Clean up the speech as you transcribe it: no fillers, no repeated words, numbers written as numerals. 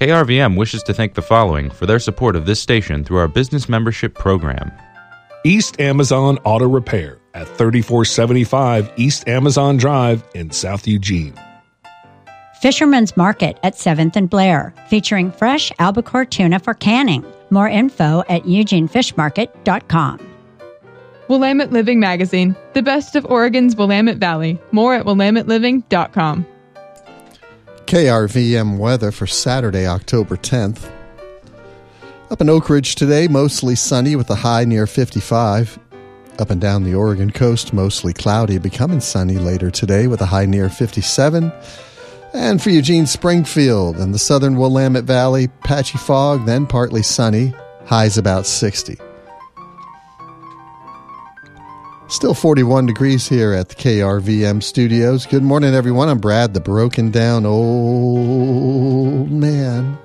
KRVM wishes to thank the following for their support of this station through our business membership program. East Amazon Auto Repair at 3475 East Amazon Drive in South Eugene. Fisherman's Market at 7th and Blair, featuring fresh albacore tuna for canning. More info at eugenefishmarket.com. Willamette Living Magazine, the best of Oregon's Willamette Valley. More at willametteliving.com. KRVM weather for Saturday, October 10th. Up in Oak Ridge today, mostly sunny with a high near 55. Up and down the Oregon coast, mostly cloudy, becoming sunny later today with a high near 57. And for Eugene, Springfield and the southern Willamette Valley, patchy fog, then partly sunny, highs about 60. Still 41 degrees here at the KRVM studios. Good morning, everyone. I'm Brad, the broken down old man.